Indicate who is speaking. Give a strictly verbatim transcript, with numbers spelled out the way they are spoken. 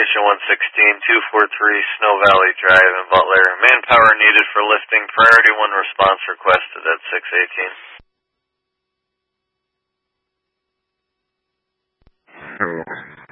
Speaker 1: Destination one sixteen, two forty-three Snow Valley Drive in Butler. Manpower needed for lifting. Priority one response requested at six eighteen.
Speaker 2: Hello.